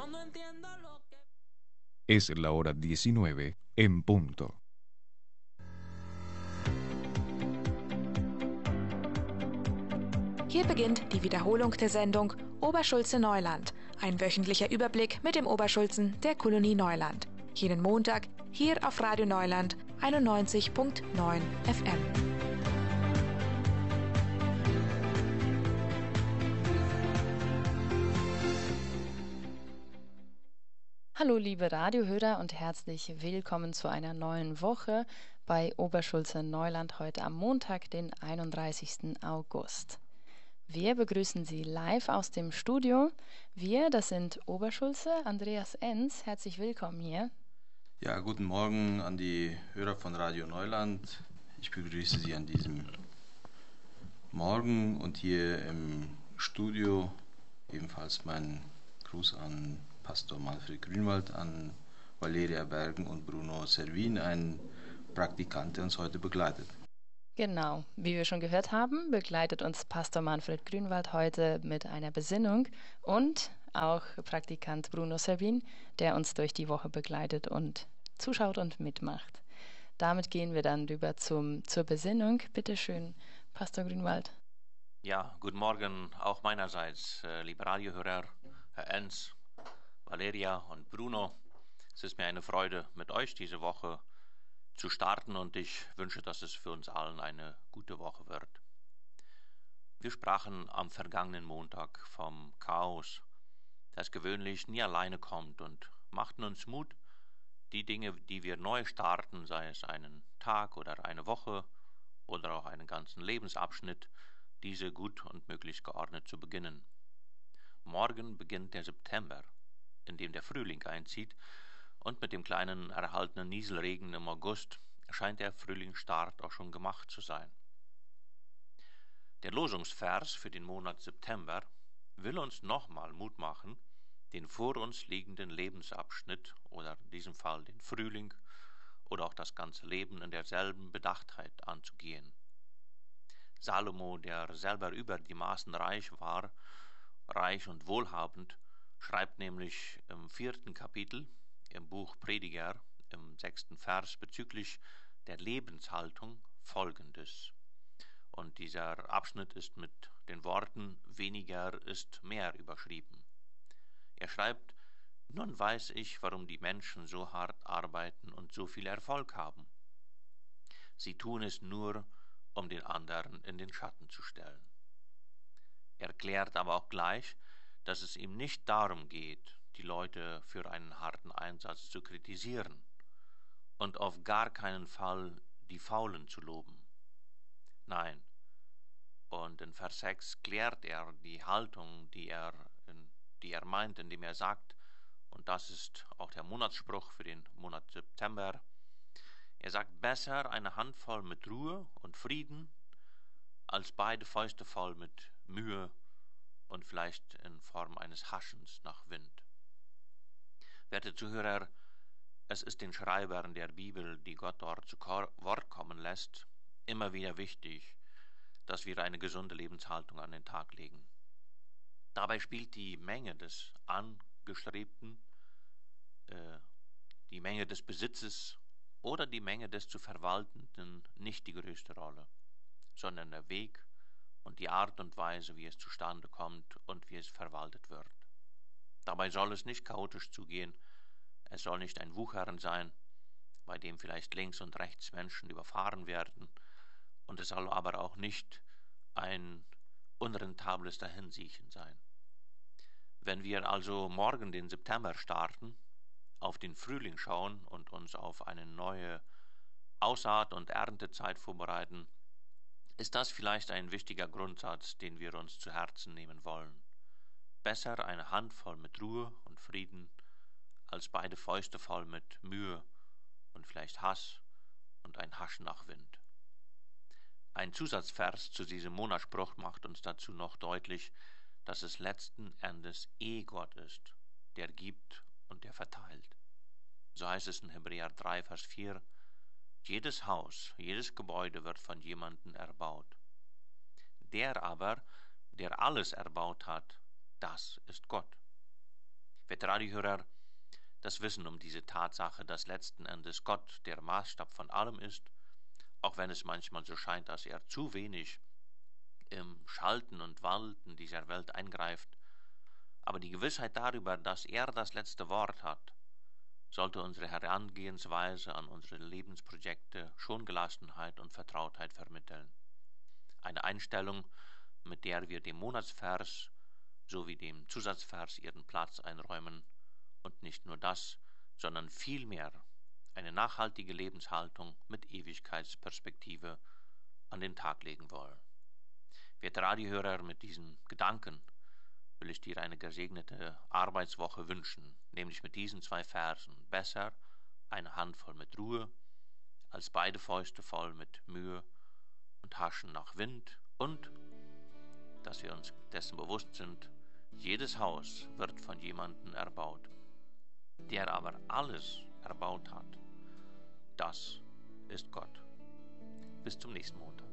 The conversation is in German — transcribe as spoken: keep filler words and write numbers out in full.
Es la hora diecinueve en punto. Hier beginnt die Wiederholung der Sendung Oberschulze-Neuland, ein wöchentlicher Überblick mit dem Oberschulzen der Kolonie Neuland. Jeden Montag hier auf Radio Neuland einundneunzig Komma neun F M. Hallo liebe Radiohörer und herzlich willkommen zu einer neuen Woche bei Oberschulze Neuland heute am Montag, den einunddreißigsten August. Wir begrüßen Sie live aus dem Studio. Wir, das sind Oberschulze, Andreas Enz. Herzlich willkommen hier. Ja, guten Morgen an die Hörer von Radio Neuland. Ich begrüße Sie an diesem Morgen und hier im Studio ebenfalls mein Gruß an Pastor Manfred Grünwald, an Valeria Bergen und Bruno Servin, ein Praktikant, der uns heute begleitet. Genau, wie wir schon gehört haben, begleitet uns Pastor Manfred Grünwald heute mit einer Besinnung und auch Praktikant Bruno Servin, der uns durch die Woche begleitet und zuschaut und mitmacht. Damit gehen wir dann rüber zum, zur Besinnung. Bitte schön, Pastor Grünwald. Ja, guten Morgen auch meinerseits, äh, liebe Radiohörer, Herr Enz, Valeria und Bruno. Es ist mir eine Freude, mit euch diese Woche zu starten und ich wünsche, dass es für uns allen eine gute Woche wird. Wir sprachen am vergangenen Montag vom Chaos, das gewöhnlich nie alleine kommt, und machten uns Mut, die Dinge, die wir neu starten, sei es einen Tag oder eine Woche oder auch einen ganzen Lebensabschnitt, diese gut und möglichst geordnet zu beginnen. Morgen beginnt der September, in dem der Frühling einzieht, und mit dem kleinen erhaltenen Nieselregen im August scheint der Frühlingsstart auch schon gemacht zu sein. Der Losungsvers für den Monat September will uns nochmal Mut machen, den vor uns liegenden Lebensabschnitt oder in diesem Fall den Frühling oder auch das ganze Leben in derselben Bedachtheit anzugehen. Salomo, der selber über die Maßen reich war, reich und wohlhabend, schreibt nämlich im vierten Kapitel im Buch Prediger, im sechsten Vers, bezüglich der Lebenshaltung Folgendes. Und dieser Abschnitt ist mit den Worten weniger ist mehr überschrieben. Er schreibt: Nun weiß ich, warum die Menschen so hart arbeiten und so viel Erfolg haben. Sie tun es nur, um den anderen in den Schatten zu stellen. Er erklärt aber auch gleich, dass es ihm nicht darum geht, die Leute für einen harten Einsatz zu kritisieren und auf gar keinen Fall die Faulen zu loben. Nein, und in Vers sechs klärt er die Haltung, die er, in, die er meint, indem er sagt, und das ist auch der Monatsspruch für den Monat September, er sagt, besser eine Handvoll mit Ruhe und Frieden, als beide Fäuste voll mit Mühe und vielleicht in Form eines Haschens nach Wind. Werte Zuhörer, es ist den Schreibern der Bibel, die Gott dort zu Wort kommen lässt, immer wieder wichtig, dass wir eine gesunde Lebenshaltung an den Tag legen. Dabei spielt die Menge des Angestrebten, äh, die Menge des Besitzes oder die Menge des zu Verwaltenden nicht die größte Rolle, sondern der Weg und die Art und Weise, wie es zustande kommt und wie es verwaltet wird. Dabei soll es nicht chaotisch zugehen, es soll nicht ein Wuchern sein, bei dem vielleicht links und rechts Menschen überfahren werden, und es soll aber auch nicht ein unrentables Dahinsiechen sein. Wenn wir also morgen den September starten, auf den Frühling schauen und uns auf eine neue Aussaat- und Erntezeit vorbereiten, ist das vielleicht ein wichtiger Grundsatz, den wir uns zu Herzen nehmen wollen. Besser eine Handvoll mit Ruhe und Frieden, als beide Fäuste voll mit Mühe und vielleicht Hass und ein Haschen nach Wind. Ein Zusatzvers zu diesem Monatsspruch macht uns dazu noch deutlich, dass es letzten Endes eh Gott ist, der gibt und der verteilt. So heißt es in Hebräer drei, Vers vier, jedes Haus, jedes Gebäude wird von jemandem erbaut. Der aber, der alles erbaut hat, das ist Gott. Werte Radiohörer, das Wissen um diese Tatsache, dass letzten Endes Gott der Maßstab von allem ist, auch wenn es manchmal so scheint, dass er zu wenig im Schalten und Walten dieser Welt eingreift, aber die Gewissheit darüber, dass er das letzte Wort hat, sollte unsere Herangehensweise an unsere Lebensprojekte schon Gelassenheit und Vertrautheit vermitteln. Eine Einstellung, mit der wir dem Monatsvers sowie dem Zusatzvers ihren Platz einräumen und nicht nur das, sondern vielmehr eine nachhaltige Lebenshaltung mit Ewigkeitsperspektive an den Tag legen wollen. Werte Radiohörer, mit diesen Gedanken will ich dir eine gesegnete Arbeitswoche wünschen, nämlich mit diesen zwei Versen. Besser eine Handvoll mit Ruhe, als beide Fäuste voll mit Mühe und Haschen nach Wind, und dass wir uns dessen bewusst sind, jedes Haus wird von jemandem erbaut, der aber alles erbaut hat. Das ist Gott. Bis zum nächsten Montag.